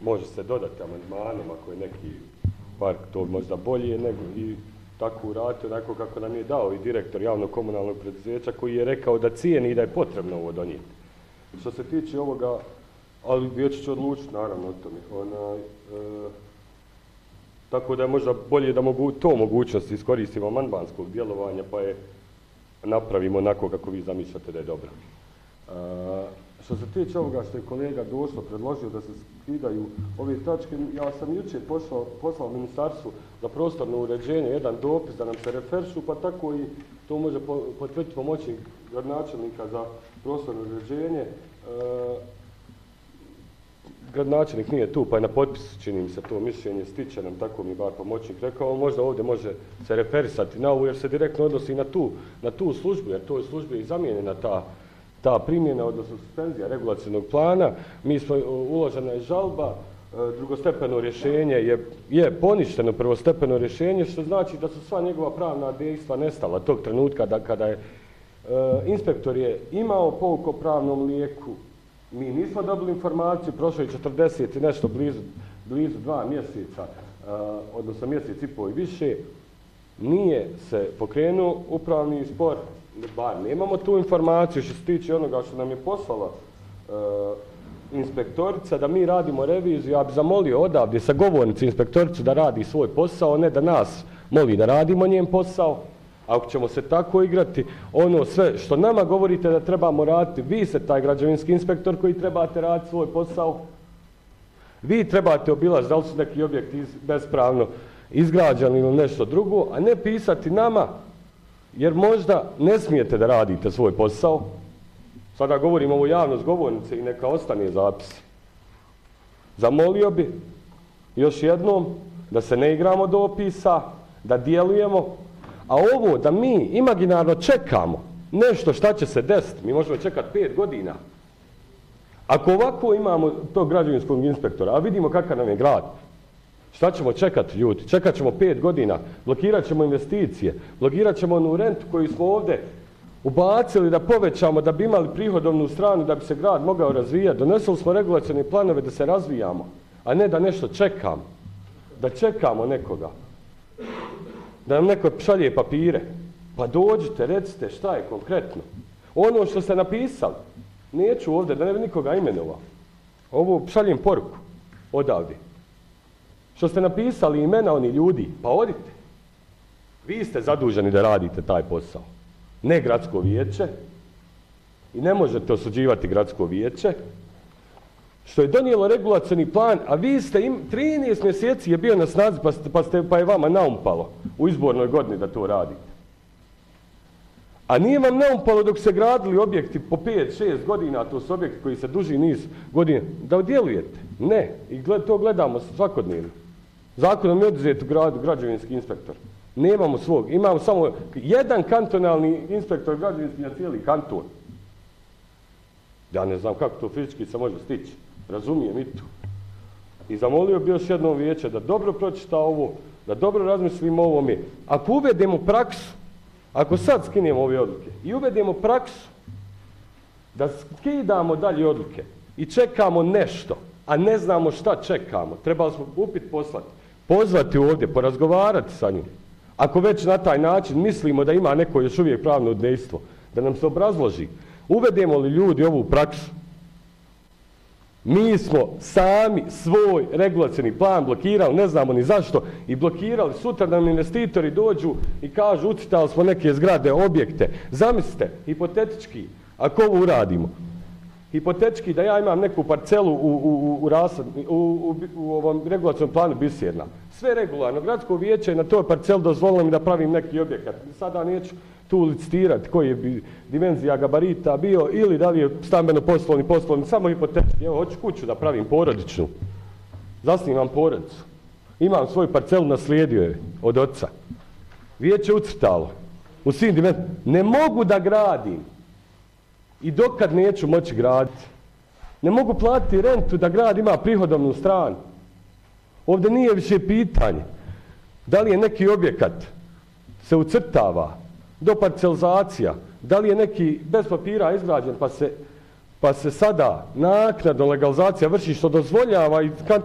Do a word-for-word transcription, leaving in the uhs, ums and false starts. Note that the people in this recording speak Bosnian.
može se dodati amandmanom ako je neki park to možda bolje nego i tako uraditi onako kako nam je dao i direktor javnog komunalnog preduzeća koji je rekao da cijeni i da je potrebno ovo donijeti. Što se tiče ovoga, ali vijeće će odlučiti naravno o tome. Ona, e, tako da je možda bolje da mogu to mogućnost iskoristimo amandmanskog djelovanja pa je napravimo onako kako vi zamišljate da je dobro. E, što se tiče ovoga što je kolega došlo predložio da se skidaju ove tačke, ja sam jučer poslao, poslao ministarstvu za prostorno uređenje jedan dopis da nam se referšu, pa tako i to može potvrditi pomoćnik gradonačelnika za prostorno uređenje. E, gradonačelnik nije tu, pa je na potpisu, čini mi se to mišljenje, stiče nam, tako mi bar pomoćnik rekao, možda ovdje može se referisati na ovo jer se direktno odnosi na tu, na tu službu, jer to je služba i zamijenjena ta ta primjena, odnosno suspenzija regulacijnog plana. Mi smo, uložena je žalba, drugostepeno rješenje je, je poništeno prvostepeno rješenje, što znači da su sva njegova pravna dejstva nestala tog trenutka da kada je e, inspektor je imao pouku o pravnom lijeku, mi nismo dobili informaciju, prošlo je četrdeset i nešto blizu, blizu dva mjeseca, e, odnosno mjesec i pol i više, nije se pokrenuo upravni spor, bar nemamo tu informaciju što se tiče onoga što nam je poslala e, inspektorica, da mi radimo reviziju. Ja bih zamolio odavdje sa govornice inspektoricu da radi svoj posao, ne da nas moli da radimo njen posao. Ako ćemo se tako igrati, ono sve što nama govorite da trebamo raditi, vi ste taj građevinski inspektor koji trebate raditi svoj posao. Vi trebate obilaziti da li su neki objekti iz, bespravno izgrađeni ili nešto drugo, a ne pisati nama, jer možda ne smijete da radite svoj posao. Sada govorim ovo javno s govornice i neka ostane zapis. Zamolio bi još jednom da se ne igramo do opisa, da djelujemo, a ovo da mi imaginarno čekamo nešto šta će se desiti, mi možemo čekati pet godina. Ako ovako imamo tog građevinskog inspektora, a vidimo kakav nam je grad, šta ćemo čekati ljudi? Čekat ćemo pet godina, blokirat ćemo investicije, blokirat ćemo onu rentu koju smo ovdje ubacili da povećamo, da bi imali prihodovnu stranu, da bi se grad mogao razvijati. Donesli smo regulacione planove da se razvijamo, a ne da nešto čekamo. Da čekamo nekoga. Da nam neko šalje papire. Pa dođite, recite šta je konkretno. Ono što ste napisali, neću ovdje, da ne bi nikoga imenovao. Ovo šaljem poruku odavdje. Što ste napisali imena oni ljudi, pa odite. Vi ste zaduženi da radite taj posao. Ne gradsko vijeće. I ne možete osuđivati gradsko vijeće. Što je donijelo regulacioni plan, a vi ste im, trinaest mjeseci je bio na snazi, pa, ste, pa, ste, pa je vama naumpalo u izbornoj godini da to radite. A nije vam naumpalo dok se gradili objekti po pet šest godina, to su objekti koji se duži niz godina, da odjelujete. Ne. I gled, to gledamo svakodnevno. Zakonom je oduzet u gradu građevinski inspektor. Nemamo svog. Imamo samo jedan kantonalni inspektor građevinski na cijeli kanton. Ja ne znam kako to fizički se može stići. Razumijem i to. I zamolio bi još jednom vijeće da dobro pročita ovo, da dobro razmislimo o ovome. Ako uvedemo praksu, ako sad skinemo ove odluke i uvedemo praksu da skidamo dalje odluke i čekamo nešto, a ne znamo šta čekamo, trebali smo upit poslati, pozvati ovdje, porazgovarati sa njim. Ako već na taj način mislimo da ima neko još uvijek pravno dejstvo, da nam se obrazloži, uvedemo li ljudi ovu praksu, mi smo sami svoj regulacioni plan blokirali, ne znamo ni zašto, i blokirali. Sutra nam investitori dođu i kažu ucitali smo neke zgrade, objekte. Zamislite, hipotetički, ako ovo uradimo, hipotetički da ja imam neku parcelu u, u, u, u, rasad, u, u, u ovom regulacijnom planu Biserna. Sve regularno. Gradsko vijeće je na toj parceli dozvolilo mi da pravim neki objekat. Sada neću tu licitirati koji je dimenzija gabarita bio ili da li je stambeno poslovni poslovni, samo hipotetički. Evo, hoću kuću da pravim porodičnu. Zasnivam porodicu. Imam svoju parcelu, naslijedio je od oca. Vijeće ucrtalo. U svim dimenzijama. Ne mogu da gradim. I dokad neću moći graditi. Ne mogu platiti rentu da grad ima prihodovnu stranu. Ovdje nije više pitanje da li je neki objekat se ucrtava do parcelizacija, da li je neki bez papira izgrađen pa se, pa se sada naknadno legalizacija vrši što dozvoljava i